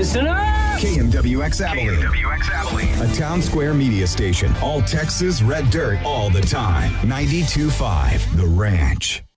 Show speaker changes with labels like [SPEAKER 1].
[SPEAKER 1] Listen up!
[SPEAKER 2] KMWX Abilene. A town square media station. All Texas red dirt all the time. 92.5 The Ranch.